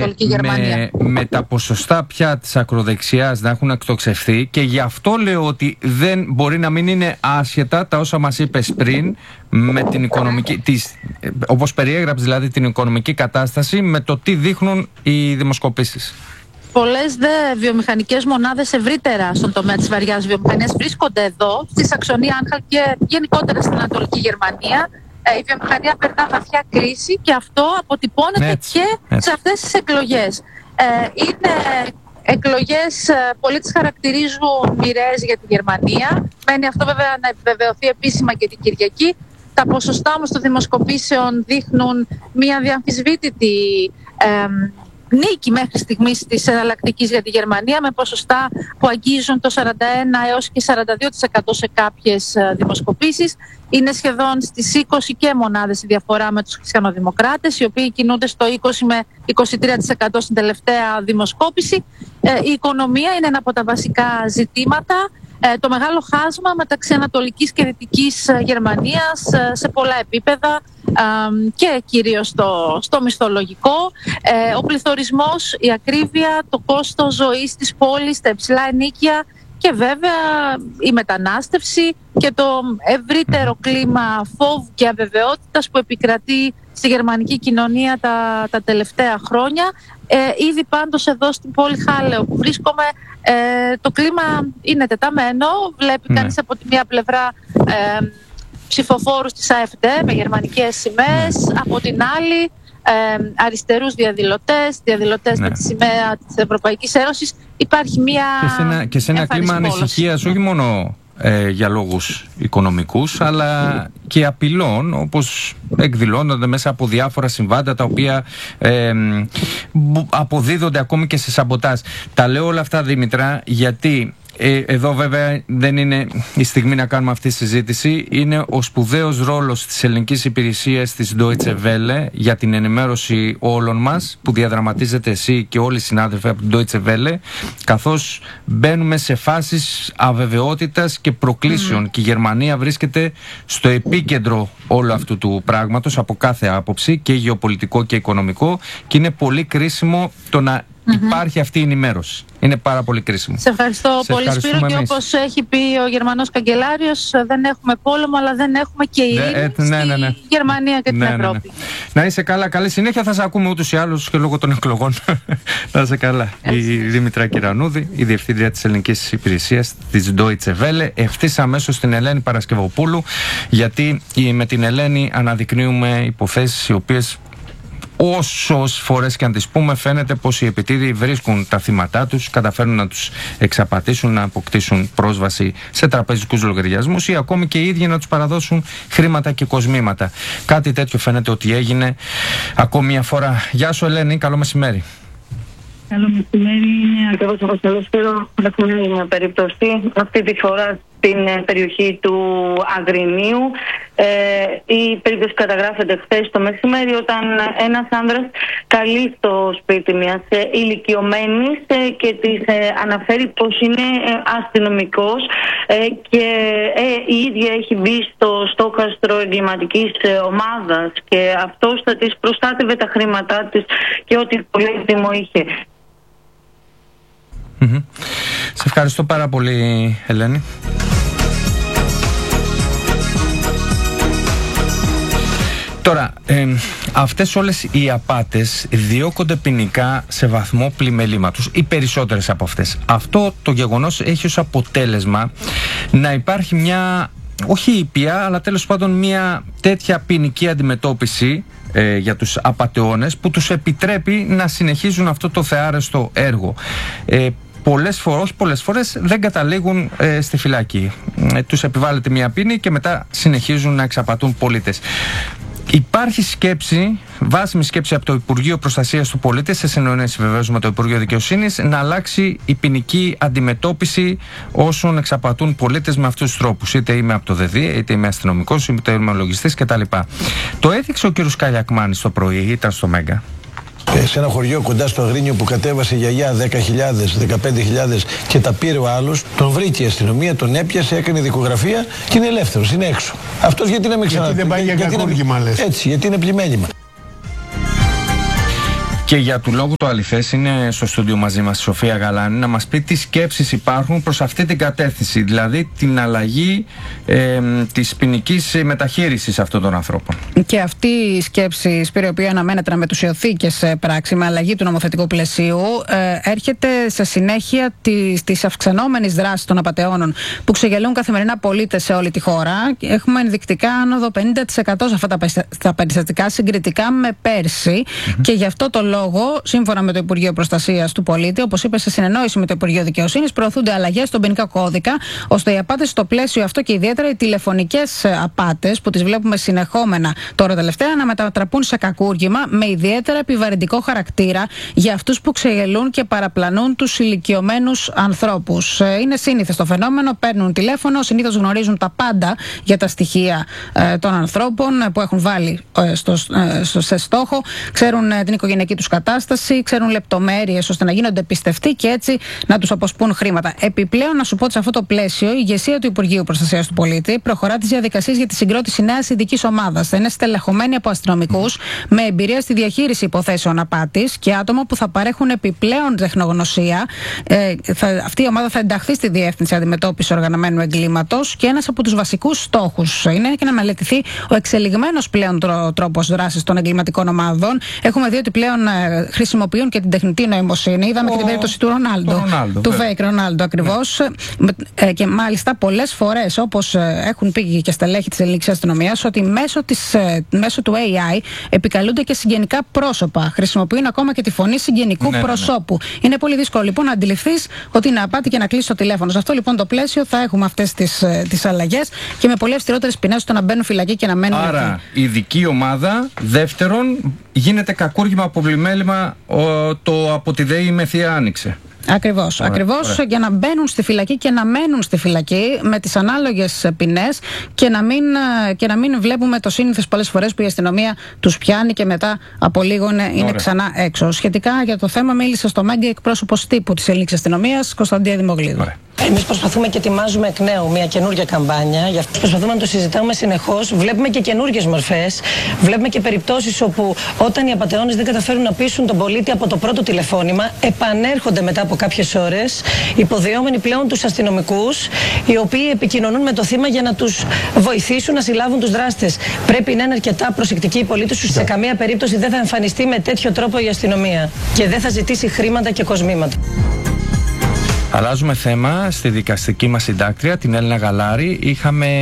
Ανατολική Γερμανία. Με τα ποσοστά πια της ακροδεξιάς να έχουν εκτοξευθεί, και γι' αυτό λέω ότι δεν μπορεί να μην είναι άσχετα τα όσα μας είπες πριν με την οικονομική, όπως περιέγραψες δηλαδή την οικονομική κατάσταση, με το τι δείχνουν οι δημοσκοπήσεις. Πολλές δε βιομηχανικές μονάδες ευρύτερα στον τομέα της βαριάς βιομηχανίας βρίσκονται εδώ, στη Σαξονία-Άνχαλτ και γενικότερα στην Ανατολική Γερμανία. Η βιομηχανία περνά βαθιά κρίση και αυτό αποτυπώνεται σε αυτές τις εκλογές. Είναι εκλογές, πολλοί τις χαρακτηρίζουν μοιραίες για τη Γερμανία. Μένει αυτό βέβαια να επιβεβαιωθεί επίσημα και την Κυριακή. Τα ποσοστά όμως των δημοσκοπήσεων δείχνουν μια διαμφισβήτητη νίκη μέχρι στιγμής της εναλλακτικής για τη Γερμανία, με ποσοστά που αγγίζουν το 41 έως και 42% σε κάποιες δημοσκοπήσεις. Είναι σχεδόν στις 20 και μονάδες η διαφορά με τους χριστιανοδημοκράτες, οι οποίοι κινούνται στο 20 με 23% στην τελευταία δημοσκόπηση. Η οικονομία είναι ένα από τα βασικά ζητήματα. Το μεγάλο χάσμα μεταξύ Ανατολικής και Δυτικής Γερμανίας σε πολλά επίπεδα και κυρίως στο μισθολογικό, ο πληθωρισμός, η ακρίβεια, το κόστος ζωής της πόλης, τα υψηλά ενοίκια και βέβαια η μετανάστευση και το ευρύτερο κλίμα φόβου και αβεβαιότητας που επικρατεί στη γερμανική κοινωνία τα τελευταία χρόνια. Ήδη πάντως εδώ στην πόλη Χάλε όπου βρίσκομαι, το κλίμα είναι τεταμένο. Βλέπει κανείς από τη μία πλευρά ψηφοφόρους της AfD με γερμανικές σημαίες, από την άλλη αριστερούς διαδηλωτές με τη σημαία της Ευρωπαϊκής Ένωσης. Υπάρχει μια και σε ένα κλίμα ανησυχίας, όχι μόνο για λόγους οικονομικούς, αλλά και απειλών, όπως εκδηλώνονται μέσα από διάφορα συμβάντα τα οποία αποδίδονται ακόμη και σε σαμποτάζ. Τα λέω όλα αυτά, Δήμητρα, γιατί εδώ βέβαια δεν είναι η στιγμή να κάνουμε αυτή τη συζήτηση. Είναι ο σπουδαίος ρόλος της ελληνικής υπηρεσίας της Deutsche Welle για την ενημέρωση όλων μας, που διαδραματίζετε εσύ και όλοι οι συνάδελφοι από την Deutsche Welle, καθώς μπαίνουμε σε φάσεις αβεβαιότητας και προκλήσεων και η Γερμανία βρίσκεται στο επίκεντρο όλου αυτού του πράγματος από κάθε άποψη, και γεωπολιτικό και οικονομικό, και είναι πολύ κρίσιμο το να υπάρχει αυτή η ενημέρωση. Είναι πάρα πολύ κρίσιμο. Σε ευχαριστώ πολύ, Σπύρο, και όπως έχει πει ο Γερμανός καγκελάριος, δεν έχουμε πόλεμο, αλλά δεν έχουμε και ειρήνη στη Γερμανία και την Ευρώπη. Να είσαι καλά, καλή συνέχεια. Θα σε ακούμε ούτως ή άλλως και λόγω των εκλογών. Να είσαι καλά. Η Δήμητρα Κυρανούδη, η Διευθύντρια της Ελληνικής Υπηρεσίας της Deutsche Welle. Ευθύς αμέσως στην Ελένη Παρασκευοπούλου, γιατί με την Ελένη αναδεικνύουμε υποθέσεις οι οποίες, όσες φορές και αν τις πούμε, φαίνεται πως οι επιτίδιοι βρίσκουν τα θύματά τους, καταφέρνουν να τους εξαπατήσουν, να αποκτήσουν πρόσβαση σε τραπεζικούς λογαριασμούς ή ακόμη και οι ίδιοι να τους παραδώσουν χρήματα και κοσμήματα. Κάτι τέτοιο φαίνεται ότι έγινε ακόμη μια φορά. Γεια σου, Ελένη, καλό μεσημέρι. Καλό μεσημέρι, είναι ακριβώς όπως το Σπύρο. Έχουμε μια περίπτωση αυτή τη φορά στην περιοχή του Αγρινίου. Η περίπτωση καταγράφεται χθες το μεσημέρι, όταν ένας άνδρας καλεί στο σπίτι μιας ηλικιωμένης και της αναφέρει πως είναι αστυνομικός και η ίδια έχει μπει στο στόχαστρο εγκληματικής ομάδας και αυτός θα της προστάτευε τα χρήματά της και ό,τι πολύτιμο είχε. Σε ευχαριστώ πάρα πολύ, Ελένη. Τώρα, αυτές όλες οι απάτες διώκονται ποινικά σε βαθμό πλημελήματος, οι περισσότερες από αυτές. Αυτό το γεγονός έχει ως αποτέλεσμα να υπάρχει μια, όχι ήπια, αλλά τέλος πάντων μια τέτοια ποινική αντιμετώπιση για τους απατεώνες που τους επιτρέπει να συνεχίζουν αυτό το θεάρεστο έργο. Όχι πολλές φορές δεν καταλήγουν στη φυλακή. Τους επιβάλλεται μια ποινή και μετά συνεχίζουν να εξαπατούν πολίτες. Υπάρχει σκέψη, βάσιμη σκέψη από το Υπουργείο Προστασίας του Πολίτη, σε συνεννόηση βεβαίως με το Υπουργείο Δικαιοσύνης, να αλλάξει η ποινική αντιμετώπιση όσων εξαπατούν πολίτες με αυτούς τους τρόπους. Είτε είμαι από το ΔΕΔ, είτε είμαι αστυνομικός, είτε είμαι λογιστής κτλ. Το έδειξε ο κ. Καλιακμάνης το πρωί, ήταν στο Μέγκα. Σε ένα χωριό κοντά στο Αγρίνιο που κατέβασε η γιαγιά 10.000, 15.000 και τα πήρε ο άλλος, τον βρήκε η αστυνομία, τον έπιασε, έκανε δικογραφία και είναι ελεύθερος, είναι έξω. Αυτός γιατί να μην ξαναδεί? Γιατί δεν πάει για κακούργημα, λες. Έτσι, γιατί είναι πλημέλημα. Και για του λόγου το αληθές είναι στο στούντιο μαζί μας η Σοφία Γαλάνη να μας πει τι σκέψεις υπάρχουν προς αυτή την κατεύθυνση, δηλαδή την αλλαγή της ποινικής μεταχείρισης αυτών των ανθρώπων. Και αυτή η σκέψη, Σπύρο, η οποία αναμένεται να μετουσιωθεί και σε πράξη με αλλαγή του νομοθετικού πλαισίου, έρχεται σε συνέχεια της αυξανόμενης δράσης των απατεώνων που ξεγελούν καθημερινά πολίτες σε όλη τη χώρα. Έχουμε ενδεικτικά άνοδο 50% σε αυτά τα περιστατικά συγκριτικά με πέρσι. Και γι' αυτό το λόγο, σύμφωνα με το Υπουργείο Προστασίας του Πολίτη, όπως είπε σε συνεννόηση με το Υπουργείο Δικαιοσύνης, προωθούνται αλλαγές στον ποινικό κώδικα, ώστε οι απάτες στο πλαίσιο αυτό και ιδιαίτερα οι τηλεφωνικές απάτες, που τις βλέπουμε συνεχόμενα τώρα τελευταία, να μετατραπούν σε κακούργημα με ιδιαίτερα επιβαρυντικό χαρακτήρα για αυτούς που ξεγελούν και παραπλανούν τους ηλικιωμένους ανθρώπους. Είναι σύνηθες το φαινόμενο, παίρνουν τηλέφωνο, συνήθως γνωρίζουν τα πάντα για τα στοιχεία των ανθρώπων που έχουν βάλει σε στόχο, ξέρουν την οικογενειακή τους κατάσταση, ξέρουν λεπτομέρειες ώστε να γίνονται πιστευτοί και έτσι να τους αποσπούν χρήματα. Επιπλέον, να σου πω ότι σε αυτό το πλαίσιο η ηγεσία του Υπουργείου Προστασίας του Πολίτη προχωρά τις διαδικασίες για τη συγκρότηση νέας ειδικής ομάδας. Θα είναι στελεχωμένη από αστυνομικούς με εμπειρία στη διαχείριση υποθέσεων απάτης και άτομα που θα παρέχουν επιπλέον τεχνογνωσία. Αυτή η ομάδα θα ενταχθεί στη Διεύθυνση Αντιμετώπισης Οργανωμένου Εγκλήματος και ένας από τους βασικούς στόχους είναι και να μελετηθεί ο εξελιγμένος πλέον τρόπος δράσης των εγκληματικών ομάδων. Έχουμε δει ότι πλέον χρησιμοποιούν και την τεχνητή νοημοσύνη. Είδαμε και την περίπτωση του Ρονάλντο, του fake Ρονάλντο ακριβώς. Ναι. Και μάλιστα πολλές φορές, όπως έχουν πει και στελέχη της ελληνικής αστυνομίας, ότι μέσω του AI επικαλούνται και συγγενικά πρόσωπα. Χρησιμοποιούν ακόμα και τη φωνή συγγενικού προσώπου. Ναι. Είναι πολύ δύσκολο λοιπόν να αντιληφθείς ότι είναι απάτη και να κλείσει το τηλέφωνο. Σε αυτό λοιπόν το πλαίσιο θα έχουμε αυτές τις αλλαγές και με πολύ αυστηρότερες ποινές ώστε να μπαίνουν φυλακή και να μένουν. Άρα, ειδική ομάδα. Δεύτερον, γίνεται κακούργημα από πλημέλημα το από τη ΔΕΗ Μεθία Άνοιξε. Ακριβώς. Για να μπαίνουν στη φυλακή και να μένουν στη φυλακή με τις ανάλογες ποινές και να μην βλέπουμε το σύνηθες πολλές φορές που η αστυνομία τους πιάνει και μετά από λίγο είναι ξανά έξω. Σχετικά για το θέμα μίλησε στο Μέγκα εκπρόσωπος τύπου της ελληνικής αστυνομίας, Κωνσταντία Δημογλίδου. Εμείς προσπαθούμε και ετοιμάζουμε εκ νέου μια καινούργια καμπάνια. Γι' αυτό προσπαθούμε να το συζητάμε συνεχώς. Βλέπουμε και καινούργιες μορφές. Βλέπουμε και περιπτώσεις όπου όταν οι απατεώνες δεν καταφέρουν να πείσουν τον πολίτη από το πρώτο τηλεφώνημα, επανέρχονται μετά από κάποιες ώρες, υποδεόμενοι πλέον τους αστυνομικούς, οι οποίοι επικοινωνούν με το θύμα για να τους βοηθήσουν να συλλάβουν τους δράστες. Πρέπει να είναι αρκετά προσεκτικοί οι πολίτες τους. Σε καμία περίπτωση δεν θα εμφανιστεί με τέτοιο τρόπο η αστυνομία και δεν θα ζητήσει χρήματα και κοσμήματα. Αλλάζουμε θέμα στη δικαστική μας συντάκτρια, την Έλληνα Γαλάρη.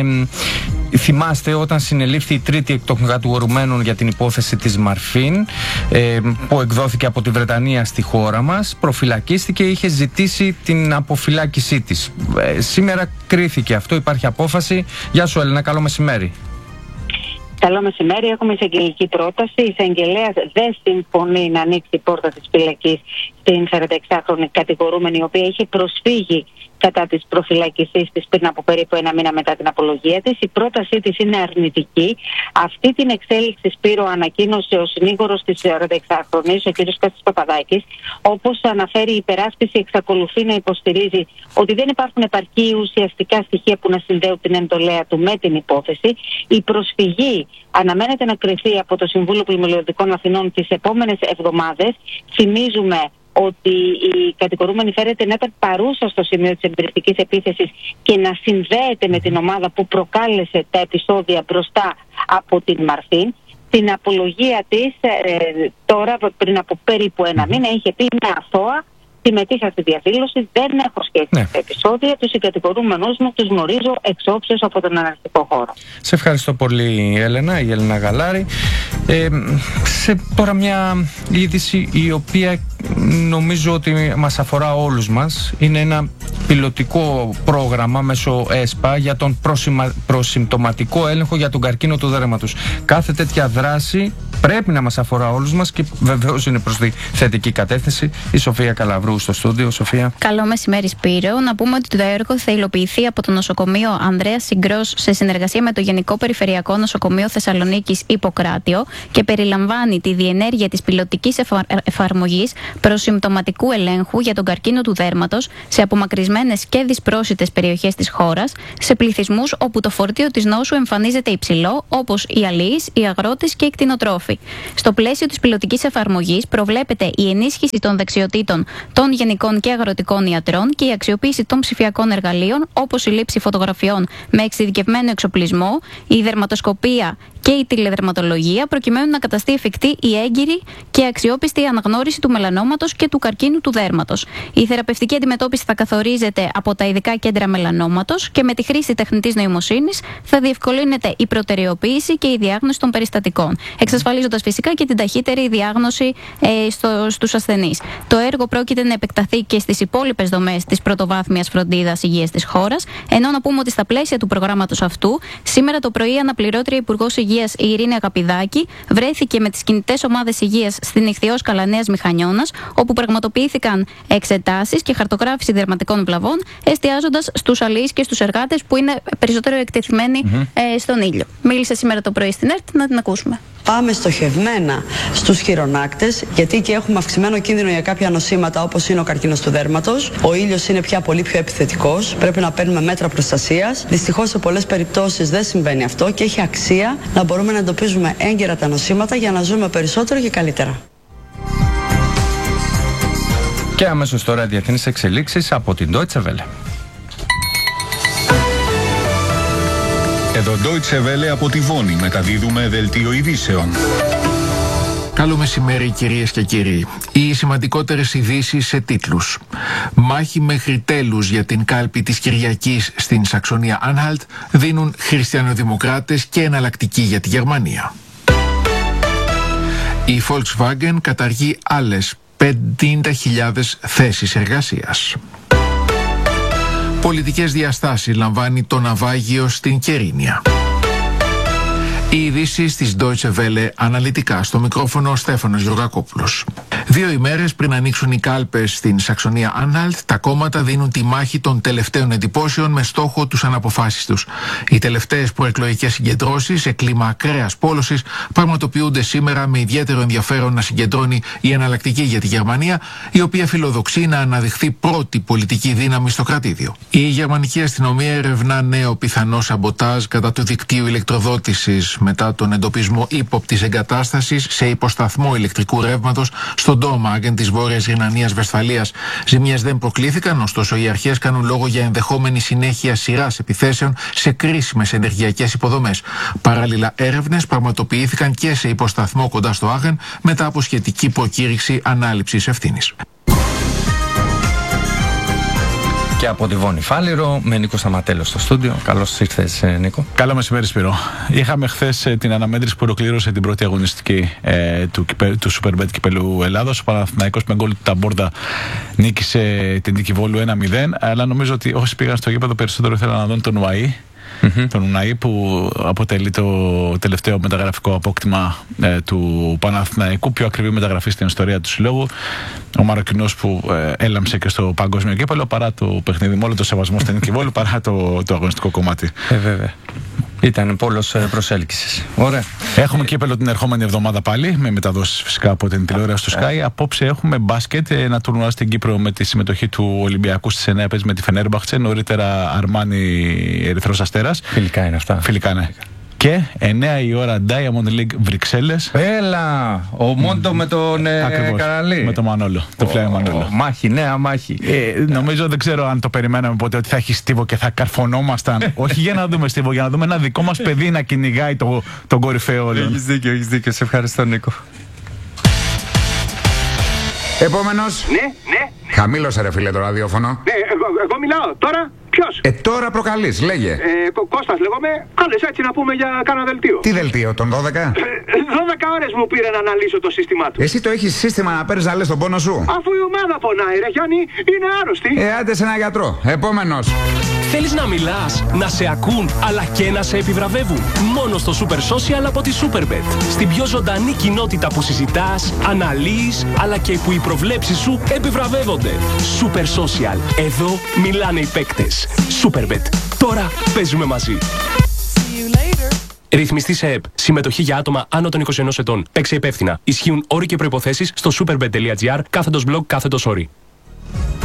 Θυμάστε όταν συνελήφθη η τρίτη εκ των κατηγορουμένων για την υπόθεση της Μαρφίν, που εκδόθηκε από τη Βρετανία στη χώρα μας, προφυλακίστηκε, είχε ζητήσει την αποφυλάκησή της. Σήμερα κρίθηκε αυτό, υπάρχει απόφαση. Γεια σου Έλληνα, καλό μεσημέρι. Καλό μεσημέρι. Έχουμε εισαγγελική πρόταση. Η εισαγγελέας δεν συμφωνεί να ανοίξει η πόρτα της φυλακής στην 46χρονη κατηγορούμενη, η οποία είχε προσφύγει κατά της προφυλάκησής της πριν από περίπου ένα μήνα μετά την απολογία της. Η πρότασή της είναι αρνητική. Αυτή την εξέλιξη, Σπύρο, ανακοίνωσε ο συνήγορος της 46χρονης, ο κ. Κώστας Παπαδάκης. Όπως αναφέρει, η υπεράσπιση εξακολουθεί να υποστηρίζει ότι δεν υπάρχουν επαρκή ουσιαστικά στοιχεία που να συνδέουν την εντολέα του με την υπόθεση. Η προσφυγή αναμένεται να κρυφθεί από το Συμβούλιο Πλημελιωδικών Αθηνών τις επόμενες εβδομάδες. Θυμίζουμε ότι η κατηγορούμενη φέρεται να ήταν παρούσα στο σημείο της εμπειριστικής επίθεσης και να συνδέεται με την ομάδα που προκάλεσε τα επεισόδια μπροστά από την Μαρφίν. Στην απολογία της τώρα πριν από περίπου ένα μήνα είχε πει είναι αθώα, συμμετείχα στη διαδήλωση, δεν έχω σχέση με τα επεισόδια, τους συγκατηγορούμενους μου τους γνωρίζω εξ όψεως από τον αναλυτικό χώρο. Σε ευχαριστώ πολύ Έλενα, η Έλληνα Γαλάρη. Τώρα μια είδηση η οποία νομίζω ότι μας αφορά όλους μας. Είναι ένα πιλωτικό πρόγραμμα μέσω ΕΣΠΑ για τον προσυμπτωματικό έλεγχο για τον καρκίνο του δέρματος. Κάθε τέτοια δράση πρέπει να μας αφορά όλους μας και βεβαίως είναι προς τη θετική κατεύθυνση. Η Σοφία Καλαβρού στο στούντιο. Σοφία. Καλό μεσημέρι, Σπύρο. Να πούμε ότι το έργο θα υλοποιηθεί από το νοσοκομείο Ανδρέας Συγκρός σε συνεργασία με το Γενικό Περιφερειακό Νοσοκομείο Θεσσαλονίκης Ιπποκράτιο και περιλαμβάνει τη διενέργεια της πιλωτικής εφαρμογής προσυμπτωματικού ελέγχου για τον καρκίνο του δέρματος σε απομακρυσμένες και δυσπρόσιτες περιοχές της χώρας, σε πληθυσμούς όπου το φορτίο της νόσου εμφανίζεται υψηλό, όπως οι αλοίς, οι αγρότες και οι κτηνοτρόφοι. μορφή. Στο πλαίσιο της πιλωτικής εφαρμογής προβλέπεται η ενίσχυση των δεξιοτήτων των γενικών και αγροτικών ιατρών και η αξιοποίηση των ψηφιακών εργαλείων, όπως η λήψη φωτογραφιών με εξειδικευμένο εξοπλισμό, η δερματοσκοπία και η τηλεδερματολογία, προκειμένου να καταστεί εφικτή η έγκυρη και αξιόπιστη αναγνώριση του μελανόματος και του καρκίνου του δέρματος. Η θεραπευτική αντιμετώπιση θα καθορίζεται από τα ειδικά κέντρα μελανόματος και με τη χρήση τεχνητής νοημοσύνης θα διευκολύνεται η προτεραιοποίηση και η διάγνωση των περιστατικών, εξασφαλίζοντας φυσικά και την ταχύτερη διάγνωση στους ασθενείς. Το έργο πρόκειται να επεκταθεί και στις υπόλοιπες δομές της πρωτοβάθμιας φροντίδας υγείας της χώρας, ενώ να πούμε ότι στα πλαίσια του προγράμματος αυτού, σήμερα το πρωί η αναπληρώτρια Υπουργός Υγείας η Ειρήνη Αγαπηδάκη βρέθηκε με τις κινητές ομάδες υγείας στην Ιχθυός Καλανέας Μηχανιώνας, όπου πραγματοποιήθηκαν εξετάσεις και χαρτογράφηση δερματικών βλαβών, εστιάζοντας στους αλλοίς και στους εργάτες που είναι περισσότερο εκτεθειμένοι στον ήλιο. Μίλησε σήμερα το πρωί στην ΕΡΤ, να την ακούσουμε. Πάμε στοχευμένα στους χειρονάκτες, γιατί και έχουμε αυξημένο κίνδυνο για κάποια νοσήματα όπως είναι ο καρκίνος του δέρματος. Ο ήλιος είναι πια πολύ πιο επιθετικός. Πρέπει να παίρνουμε μέτρα προστασίας. Δυστυχώς σε πολλές περιπτώσεις δεν συμβαίνει αυτό και έχει αξία να μπορούμε να εντοπίζουμε έγκαιρα τα νοσήματα για να ζούμε περισσότερο και καλύτερα. Και αμέσως τώρα διεθνείς εξελίξεις από την Deutsche Welle. Εδώ Deutsche Welle από τη Βόνη μεταδίδουμε δελτίο ειδήσεων. Καλό μεσημέρι κυρίες και κύριοι. Οι σημαντικότερες ειδήσεις σε τίτλους. Μάχη μέχρι τέλους για την κάλπη της Κυριακής στην Σαξονία Άνχαλτ δίνουν χριστιανοδημοκράτες και εναλλακτική για τη Γερμανία. Η Volkswagen καταργεί άλλες 50.000 θέσεις εργασίας. Πολιτικές διαστάσεις λαμβάνει το ναυάγιο στην Κερίνια. Οι ειδήσεις της Deutsche Welle αναλυτικά, στο μικρόφωνο ο Στέφανος Γεωργακόπουλος. 2 ημέρες πριν ανοίξουν οι κάλπες στην Σαξονία Άνχαλτ, τα κόμματα δίνουν τη μάχη των τελευταίων εντυπώσεων με στόχο τους αναποφάσεις τους. Οι τελευταίες προεκλογικές συγκεντρώσεις σε κλίμα ακραίας πόλωσης πραγματοποιούνται σήμερα, με ιδιαίτερο ενδιαφέρον να συγκεντρώνει η εναλλακτική για τη Γερμανία, η οποία φιλοδοξεί να αναδειχθεί πρώτη πολιτική δύναμη στο κρατήδιο. Η γερμανική αστυνομία ερευνά νέο πιθανό σαμποτάζ κατά του δικτύου ηλεκτροδότησης μετά τον εντοπισμό ύποπτης εγκατάστασης σε υποσταθμό ηλεκτρικού ρεύματος στον Ντόμαγκεν της Βόρειας Ρινανίας Βεσφαλίας. Ζημιές δεν προκλήθηκαν, ωστόσο οι αρχές κάνουν λόγο για ενδεχόμενη συνέχεια σειράς επιθέσεων σε κρίσιμες ενεργειακές υποδομές. Παράλληλα, έρευνες πραγματοποιήθηκαν και σε υποσταθμό κοντά στο Άγεν μετά από σχετική προκήρυξη ανάληψης ευθύνης. Και από τη Βόνη Φάληρο, με Νίκο Σταματέλο στο στούντιο. Καλώς ήρθες, Νίκο. Καλό μεσημέρι, Σπύρο. Είχαμε χθες την αναμέτρηση που ολοκλήρωσε την πρώτη αγωνιστική του Superbet Κυπέλλου Ελλάδος. Ο Παναθηναϊκός με γκολ του Ταμπόρντα νίκησε την Νίκη Βόλου 1-0. Αλλά νομίζω ότι όσοι πήγαν στο γήπεδο περισσότερο ήθελαν να δουν τον Ουαΐ. Τον Ουναή, που αποτελεί το τελευταίο μεταγραφικό απόκτημα του Παναθηναϊκού, πιο ακριβή μεταγραφή στην ιστορία του συλλόγου. Ο Μαροκινός που έλαμψε και στο παγκόσμιο κύπελλο, παρά το παιχνίδι, με όλο το σεβασμό στην Νίκη Βόλου, παρά το αγωνιστικό κομμάτι. Βέβαια. Ήταν πόλος προσέλκυσης. Ωραία. Έχουμε κύπελλο την ερχόμενη εβδομάδα πάλι, με μεταδόσεις φυσικά από την τηλεόραση του Sky. Απόψε έχουμε μπάσκετ, ένα τουρνουά στην Κύπρο με τη συμμετοχή του Ολυμπιακού στις 9 παίζει με τη Φενέρμπαχτσε. Νωρίτερα Αρμάνι Ερυθρός Αστέρας. Φιλικά είναι αυτά. Φιλικά, ναι. Και 9 η ώρα Diamond League Βρυξέλλες. Έλα! Ο Μόντο με τον Καραλή. Με τον Μανόλο. Το φλέγα Μανόλο. Μάχη, νέα μάχη. Νομίζω, δεν ξέρω αν το περιμέναμε ποτέ, ότι θα έχει στίβο και θα καρφωνόμασταν. Όχι για να δούμε στίβο, για να δούμε ένα δικό μας παιδί να κυνηγάει τον κορυφαίο όλων. Έχεις δίκιο. Σε ευχαριστώ, Νίκο. Επόμενος. Ναι. Χαμήλωσε, ρε φίλε, το ραδιόφωνο. Ναι, εγώ μιλάω. Τώρα ποιος? Τώρα προκαλείς, λέγε. Κώστας λέγομαι. Κάλες έτσι να πούμε για κάνα δελτίο. Τι δελτίο, τον 12? 12 ώρες μου πήρε να αναλύσω το σύστημά του. Εσύ το έχεις σύστημα να παίρνεις να λες τον πόνο σου? Αφού η ομάδα πονάει, ρε Γιάννη, είναι άρρωστη. Άντε σε ένα γιατρό. Επόμενος. Θέλεις να μιλάς, να σε ακούν, αλλά και να σε επιβραβεύουν? Μόνο στο Super Social από τη Superbet. Στην πιο ζωντανή κοινότητα που συζητάς, αναλύεις, αλλά και που οι προβλέψεις σου επιβραβεύονται. Super Social. Εδώ μιλάνε οι παίκτες. Superbet. Τώρα παίζουμε μαζί. Ρυθμιστή σε ΕΠ. Συμμετοχή για άτομα άνω των 21 ετών. Παίξε υπεύθυνα. Ισχύουν όροι και προϋποθέσεις στο superbet.gr /blog/όροι.